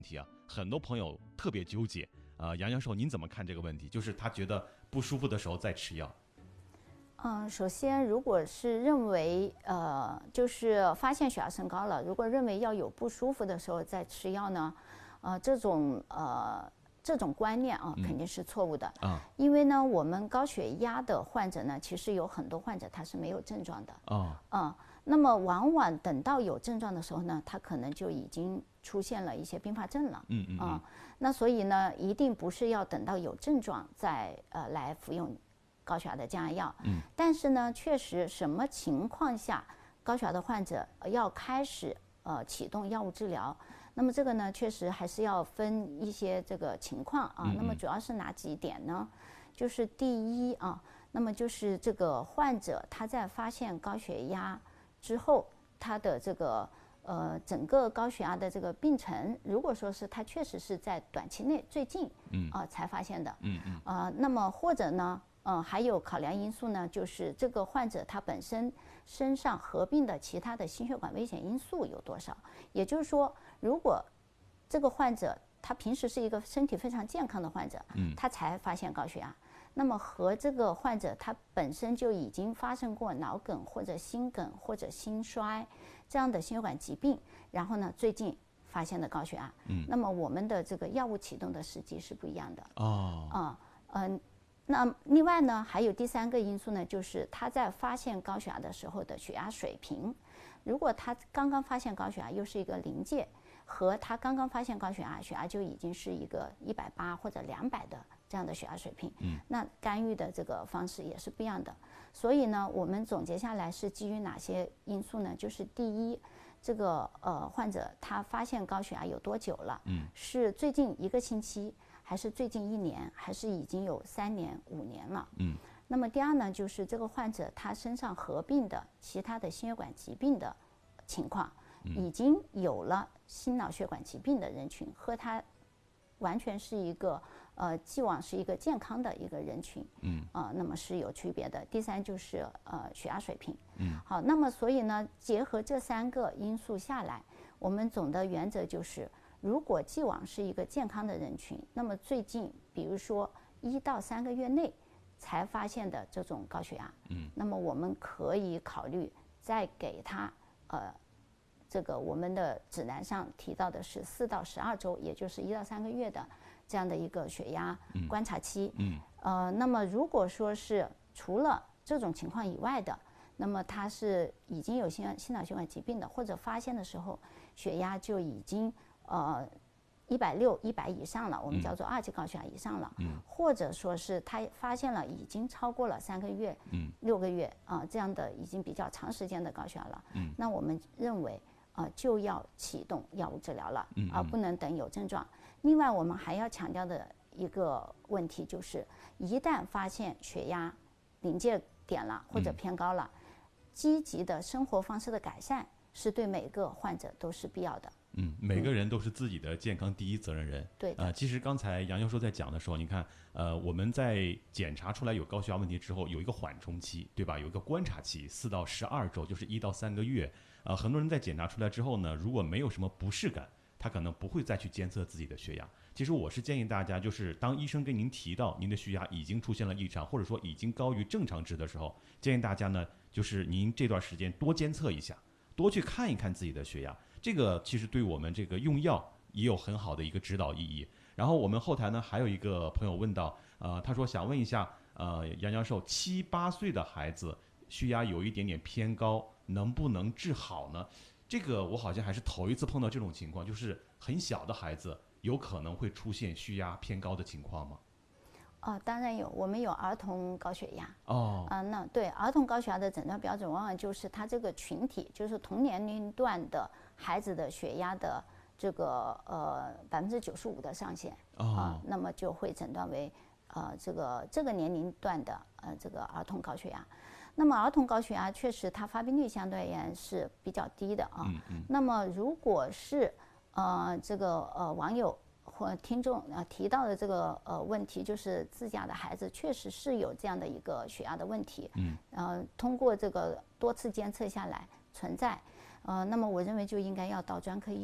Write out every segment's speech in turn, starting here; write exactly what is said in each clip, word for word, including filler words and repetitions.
题啊，很多朋友特别纠结啊、呃。杨教授，您怎么看这个问题？就是他觉得不舒服的时候再吃药。 嗯，首先，如果是认为呃，就是发现血压升高了，如果认为要有不舒服的时候再吃药呢，呃，这种呃这种观念啊，肯定是错误的啊、嗯。 因为呢，我们高血压的患者呢，其实有很多患者他是没有症状的。 哦。 嗯，那么往往等到有症状的时候呢，他可能就已经出现了一些并发症了。 嗯嗯嗯、 啊。那所以呢，一定不是要等到有症状再呃来服用高血压的降压药。 嗯。 但是呢，确实什么情况下高血压的患者要开始呃启动药物治疗？那么这个呢，确实还是要分一些这个情况啊。 嗯嗯、 那么主要是哪几点呢？就是第一啊，那么就是这个患者他在发现高血压之后，他的这个呃整个高血压的这个病程，如果说是他确实是在短期内最近嗯啊、呃、才发现的。 嗯嗯。 啊、呃，那么或者呢？嗯，还有考量因素呢，就是这个患者他本身身上合并的其他的心血管危险因素有多少？也就是说，如果这个患者他平时是一个身体非常健康的患者， 嗯， 他才发现高血压，那么和这个患者他本身就已经发生过脑梗或者心梗或者心衰这样的心血管疾病，然后呢，最近发现的高血压， 嗯， 那么我们的这个药物启动的时机是不一样的。 哦。 啊，嗯。那另外呢，还有第三个因素呢，就是他在发现高血压的时候的血压水平。如果他刚刚发现高血压又是一个临界，和他刚刚发现高血压，血压就已经是一个一百八或者两百的这样的血压水平， 嗯， 那干预的这个方式也是不一样的。所以呢，我们总结下来是基于哪些因素呢？就是第一，这个呃患者他发现高血压有多久了？ 嗯， 是最近一个星期，还是最近一年，还是已经有三年、五年了？ 嗯。 那么第二呢，就是这个患者他身上合并的其他的心血管疾病的情况，已经有了心脑血管疾病的人群，和他完全是一个呃既往是一个健康的一个人群， 嗯， 啊、呃，那么是有区别的。第三就是呃血压水平， 嗯， 好，那么所以呢，结合这三个因素下来，我们总的原则就是，如果既往是一个健康的人群，那么最近比如说一到三个月内才发现的这种高血压， 嗯， 那么我们可以考虑再给他呃。这个我们的指南上提到的是四到十二周，也就是一到三个月的这样的一个血压观察期。 嗯， 呃，那么如果说是除了这种情况以外的，那么他是已经有心心脑血管疾病的，或者发现的时候血压就已经呃一百六、一百以上了，我们叫做二级高血压以上了。 嗯， 或者说是他发现了已经超过了三个月、 嗯， 六个月啊、呃、这样的已经比较长时间的高血压了。 嗯， 那我们认为。呃，就要启动药物治疗了， 嗯， 而、呃、不能等有症状。另外，我们还要强调的一个问题就是，一旦发现血压临界点了或者偏高了，嗯、积极的生活方式的改善是对每个患者都是必要的。 嗯，每个人都是自己的健康第一责任人。 对、 嗯，呃，其实刚才杨教授在讲的时候，你看，呃，我们在检查出来有高血压问题之后，有一个缓冲期，对吧？有一个观察期，四到十二周，就是一到三个月。呃，很多人在检查出来之后呢，如果没有什么不适感，他可能不会再去监测自己的血压。其实我是建议大家，就是当医生跟您提到您的血压已经出现了异常，或者说已经高于正常值的时候，建议大家呢，就是您这段时间多监测一下，多去看一看自己的血压。这个其实对我们这个用药也有很好的一个指导意义。然后我们后台呢还有一个朋友问到，呃，他说想问一下，呃，杨教授，七八岁的孩子血压有一点点偏高，能不能治好呢？这个我好像还是头一次碰到这种情况，就是很小的孩子有可能会出现血压偏高的情况吗？ 哦，当然有，我们有儿童高血压。 哦， 啊、呃，那对儿童高血压的诊断标准，往往就是他这个群体，就是同年龄段的孩子的血压的这个呃百分之九十五的上限啊、 哦呃，那么就会诊断为呃这个这个年龄段的呃这个儿童高血压。那么儿童高血压确实它发病率相对而言是比较低的啊。 嗯嗯。 那么如果是呃这个呃网友或听众啊提到的这个呃问题，就是自家的孩子确实是有这样的一个血压的问题， 嗯， 呃，通过这个多次监测下来存在，呃，那么我认为就应该要到专科医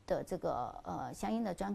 的这个呃相应的专